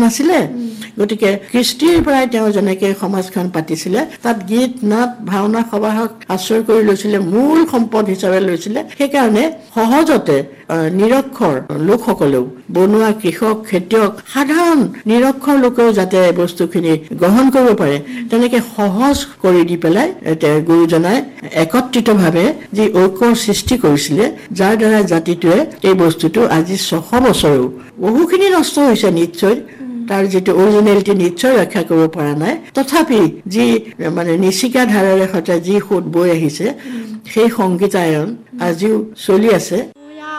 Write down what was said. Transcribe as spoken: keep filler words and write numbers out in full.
আছিলে গতিকে কৃষ্টিৰ পৰাই তেওঁ যেনেকে সমাজখন পাতিছিলে তাত গীত নাট ভাওনা সবাহক আশ্ৰয় কৰি লৈছিলে মূল সম্পদ হিচাপে লৈছিলে সেইকাৰণে সহজতে নিৰক্ষৰ লোকসকলেও বনুৱা কৃষক খেতিয়ক সাধাৰণ নিৰক্ষৰ লোকেও যাতে বস্তুখিনি গ্ৰহণ কৰিব পাৰে তেনেকে সহজ কৰি দি পেলাই গুৰুজনাই একত্ৰিতভাৱে যি ঐক্যৰ সৃষ্টি কৰিছিলে যাৰ দ্বাৰা জাতিটোৱে এই বস্তুটো আজি ছশ বছৰো বহুখিনি নষ্ট হৈছে নিশ্চয় তাৰ যেটো অৰিজিনেলিটি নিশ্চয় ৰক্ষা কৰিব পৰা নাই তথাপি যি মানে নিশিকা ধাৰাৰে সৈতে যি সুত বৈ আহিছে সেই সংগীতায়ন আজিও চলি আছে